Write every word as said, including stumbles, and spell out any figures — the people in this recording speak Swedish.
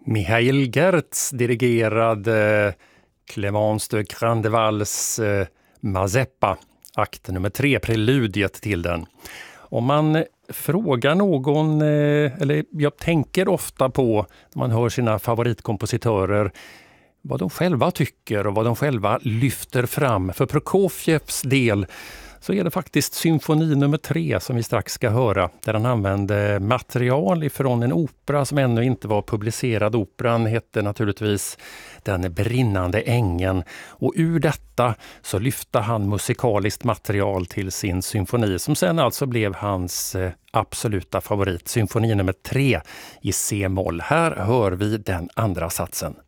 Michael Gertz dirigerade Clémence de Grandevals eh, Mazeppa, akt nummer tre, preludiet till den. Om man frågar någon, eh, eller jag tänker ofta på när man hör sina favoritkompositörer, vad de själva tycker och vad de själva lyfter fram. För Prokofjevs del så är det faktiskt symfoni nummer tre som vi strax ska höra, där han använde material ifrån en opera som ännu inte var publicerad. Operan hette naturligtvis Den brinnande ängen, och ur detta så lyfte han musikaliskt material till sin symfoni som sen alltså blev hans absoluta favorit, symfoni nummer tre i C-moll. Här hör vi den andra satsen.